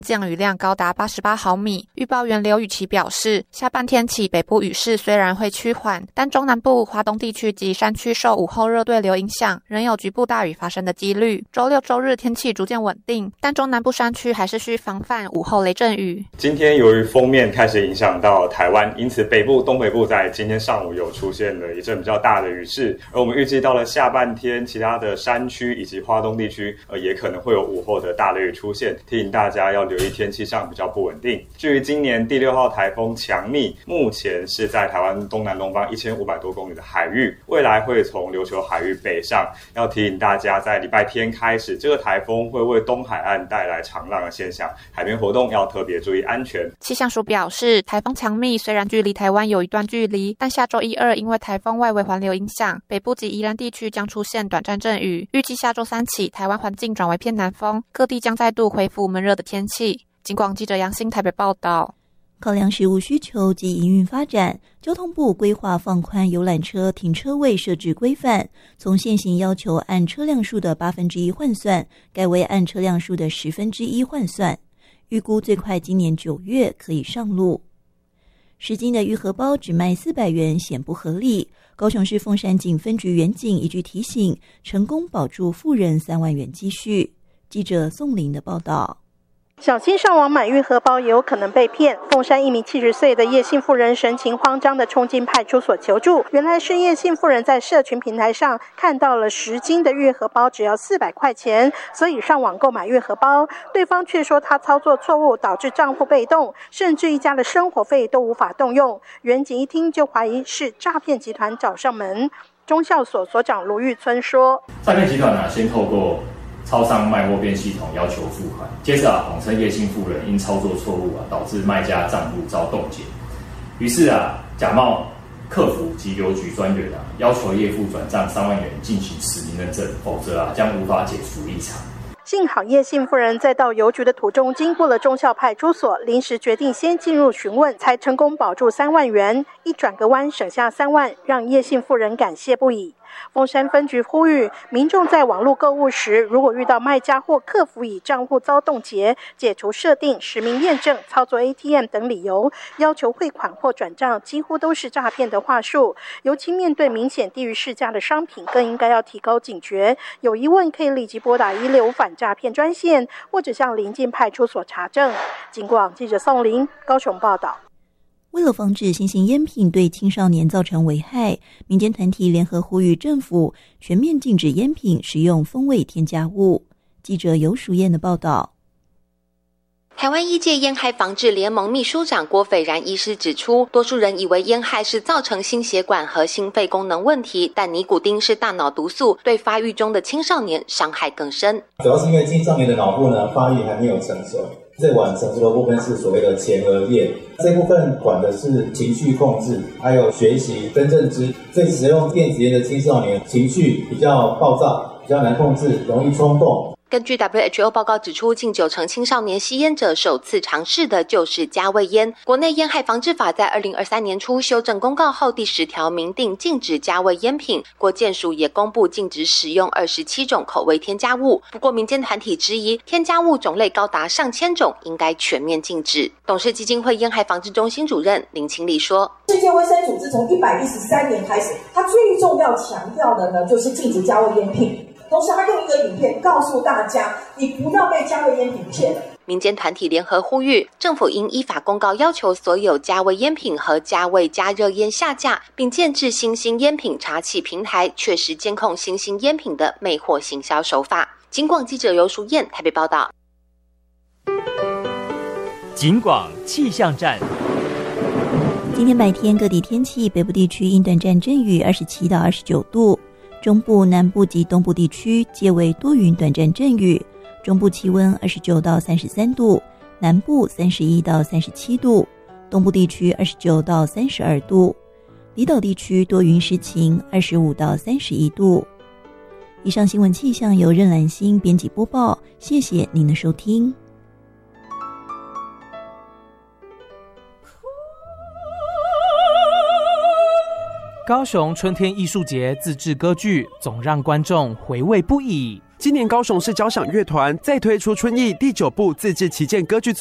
降雨量高达88毫米。预报员刘雨琦表示，下半天起北部雨势虽然会趋缓，但中南部、华东地区及山区受午后热对流影响，仍有局部大雨发生的几率。周六周日天气逐渐稳定，但中南部山区还是需防范午后雷阵雨。 今天由于锋面开始影响到台湾，因此北部、东北部在今天上午有出现了一阵比较大的雨势，而我们预计到了下半天，其他的山区以及华东地区也可能会有午后的大雷雨出现，提醒大家要留意天气上比较不稳定。至于今年第6号台风强密，目前是在台湾东南东方1500多公里的海域，未来会从琉球海域北上，要提醒大家在礼拜天开始，这个台风会为东海岸带来长浪的现象，海边活动要特别注意安全。 气象署表示，台风强密虽然距离台湾有一段距离，但下周1、2因为台风外围环流影响，北部及宜兰地区将出现短暂阵雨。预计下周3起，台湾环境转为偏南风，各地将再度恢复闷热的天气。警广记者杨欣台北报道。 考量实务需求及营运发展，交通部规划放宽游览车停车位设置规范，从现行要求按车辆数的1/8换算，改为按车辆数的1/10换算。预估最快今年9月可以上路。10斤的玉荷包只卖400元，显不合理。高雄市凤山警分局员警一句提醒，成功保住富人3万元积蓄。记者宋玲的报道。 小心上网买玉荷包也有可能被骗。凤山一名70岁的叶姓妇人神情慌张地冲进派出所求助，原来是叶姓妇人在社群平台上看到了10斤的玉荷包只要400块钱，所以上网购买玉荷包。对方却说他操作错误，导致账户被冻，甚至一家的生活费都无法动用。员警一听就怀疑是诈骗集团找上门。中校所所长卢玉村说， 诈骗集团先透过超商卖货变系统要求付款，接着谎称叶姓妇人因操作错误导致卖家账户遭冻结，于是假冒客服及邮局专员要求业妇转账3万元进行实名认证，否则将无法解除立场。 幸好叶姓妇人在到邮局的途中经过了忠孝派出所，临时决定先进入询问，才成功保住3万元，一转个弯省下3万，让叶姓妇人感谢不已。凤山分局呼吁民众在网络购物时，如果遇到卖家或客服以账户遭冻结、解除设定、实名验证、操作 ATM 等理由要求汇款或转账，几乎都是诈骗的话术。尤其面对明显低于市价的商品，更应该要提高警觉。有疑问可以立即拨打165反诈骗专线，或者向邻近派出所查证。警广记者宋玲高雄报道。 为了防止新型烟品对青少年造成危害，民间团体联合呼吁政府全面禁止烟品使用风味添加物。记者游淑燕的报道。 台湾医界烟害防治联盟秘书长郭斐然医师指出，多数人以为烟害是造成心血管和心肺功能问题，但尼古丁是大脑毒素，对发育中的青少年伤害更深。 主要是因为青少年的脑部发育还没有成熟，最晚成熟的部分是所谓的前额叶，这部分管的是情绪控制，还有学习跟认知。所以使用电子烟的青少年情绪比较暴躁，比较难控制，容易冲动。 根据 WHO 报告指出，近90%青少年吸烟者首次尝试的就是加味烟。国内烟害防治法在2023年初修正公告后第10条明定禁止加味烟品，国健署也公布禁止使用27种口味添加物。不过民间团体质疑，添加物种类高达上千种，应该全面禁止。董事基金会烟害防治中心主任林清丽说， 世界卫生组织从113年开始，它最重要强调的呢，就是禁止加味烟品。同时他用一个影片告诉大家，你不要被加味烟品骗了。 民间团体联合呼吁，政府应依法公告要求所有加味烟品和加味加热烟下架，并建置新兴烟品查缉平台，确实监控新兴烟品的魅惑行销手法。警广记者游淑燕台北报道。 警广气象站。 今天白天各地天气，北部地区因短暂阵雨27到29度。中部、南部及东部地区皆为多云短暂阵雨，中部气温29到33度，南部31到37度，东部地区29到32度，离岛地区多云时晴25到31度。以上新闻气象由任兰心编辑播报，谢谢您的收听。 高雄春天艺术节自制歌剧总让观众回味不已。 今年高雄市交响乐团再推出春艺第9部自制旗舰歌剧